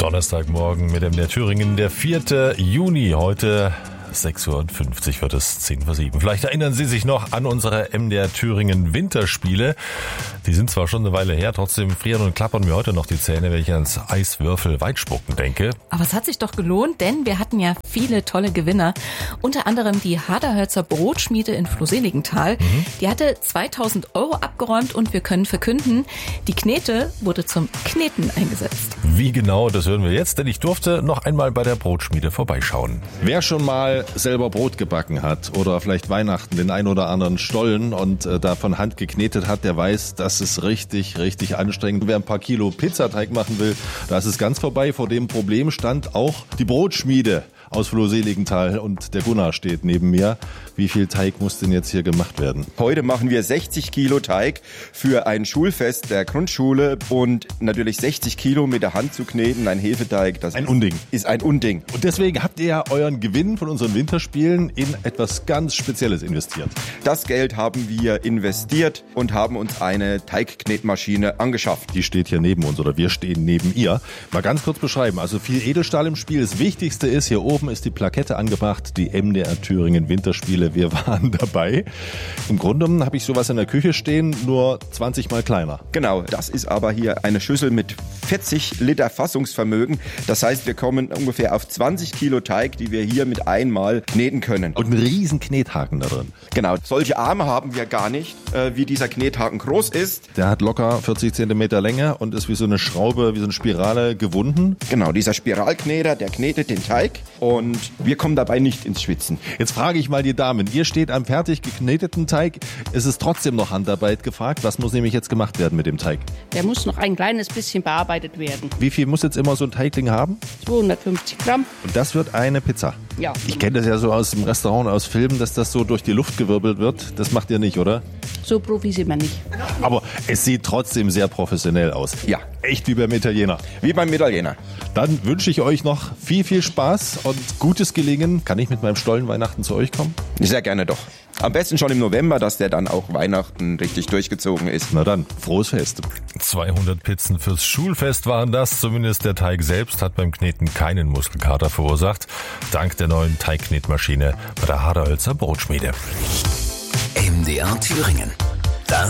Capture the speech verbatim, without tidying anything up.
Donnerstagmorgen mit dem der Thüringen, der vierte Juni. Heute sechs Uhr fünfzig wird es, zehn vor sieben. Vielleicht erinnern Sie sich noch an unsere M D R Thüringen Winterspiele. Die sind zwar schon eine Weile her, trotzdem frieren und klappern mir heute noch die Zähne, wenn ich ans Eiswürfel-Weitspucken denke. Aber es hat sich doch gelohnt, denn wir hatten ja viele tolle Gewinner. Unter anderem die Haderhölzer Brotschmiede in Flohseligenthal. Mhm. Die hatte zweitausend Euro abgeräumt und wir können verkünden, die Knete wurde zum Kneten eingesetzt. Wie genau, das hören wir jetzt, denn ich durfte noch einmal bei der Brotschmiede vorbeischauen. Wer schon mal selber Brot gebacken hat oder vielleicht Weihnachten den ein oder anderen Stollen und äh, da von Hand geknetet hat, der weiß, das ist richtig, richtig anstrengend. Wer ein paar Kilo Pizzateig machen will, da ist es ganz vorbei. Vor dem Problem stand auch die Brotschmiede aus Flohseligenthal und der Gunnar steht neben mir. Wie viel Teig muss denn jetzt hier gemacht werden? Heute machen wir sechzig Kilo Teig für ein Schulfest der Grundschule und natürlich sechzig Kilo mit der Hand zu kneten, ein Hefeteig. Das ein Unding. Ist ein Unding. Und deswegen habt ihr ja euren Gewinn von unseren Winterspielen in etwas ganz Spezielles investiert. Das Geld haben wir investiert und haben uns eine Teigknetmaschine angeschafft. Die steht hier neben uns oder wir stehen neben ihr. Mal ganz kurz beschreiben. Also viel Edelstahl im Spiel. Das Wichtigste ist, hier oben ist die Plakette angebracht, die M D R Thüringen Winterspiele. Wir waren dabei. Im Grunde genommen habe ich sowas in der Küche stehen, nur zwanzig mal kleiner. Genau, das ist aber hier eine Schüssel mit vierzig Liter Fassungsvermögen. Das heißt, wir kommen ungefähr auf zwanzig Kilo Teig, die wir hier mit einmal kneten können. Und einen riesen Knethaken da drin. Genau, solche Arme haben wir gar nicht, äh, wie dieser Knethaken groß ist. Der hat locker vierzig Zentimeter Länge und ist wie so eine Schraube, wie so eine Spirale gewunden. Genau, dieser Spiralkneter, der knetet den Teig und wir kommen dabei nicht ins Schwitzen. Jetzt frage ich mal die Damen, ihr steht am fertig gekneteten Teig, es ist trotzdem noch Handarbeit gefragt. Was muss nämlich jetzt gemacht werden mit dem Teig? Der muss noch ein kleines bisschen bearbeitet werden. Wie viel muss jetzt immer so ein Teigling haben? zweihundertfünfzig Gramm. Und das wird eine Pizza? Ja. Ich kenne das ja so aus dem Restaurant, aus Filmen, dass das so durch die Luft gewirbelt wird. Das macht ihr nicht, oder? So Profi sind wir nicht. Aber es sieht trotzdem sehr professionell aus. Ja. Echt wie beim Italiener. Wie beim Italiener. Dann wünsche ich euch noch viel, viel Spaß und gutes Gelingen. Kann ich mit meinem Stollen Weihnachten zu euch kommen? Sehr gerne doch. Am besten schon im November, dass der dann auch Weihnachten richtig durchgezogen ist. Na dann, frohes Fest. zweihundert Pizzen fürs Schulfest waren das. Zumindest der Teig selbst hat beim Kneten keinen Muskelkater verursacht. Dank der neuen Teigknetmaschine bei der Haderhölzer Brotschmiede. M D R Thüringen.